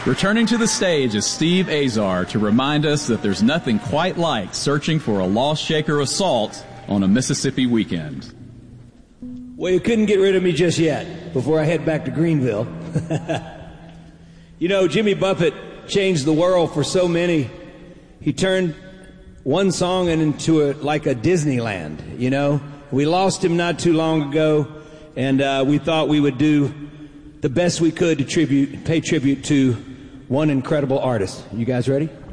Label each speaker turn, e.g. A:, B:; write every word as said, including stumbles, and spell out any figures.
A: Returning to the stage is Steve Azar to remind us that there's nothing quite like searching for a lost shaker of salt on a Mississippi weekend.
B: Well, you couldn't get rid of me just yet before I head back to Greenville. You know, Jimmy Buffett changed the world for so many. He turned one song into a, like a Disneyland, you know. We lost him not too long ago, and uh, we thought we would do the best we could to tribute, pay tribute to one incredible artist. You guys ready?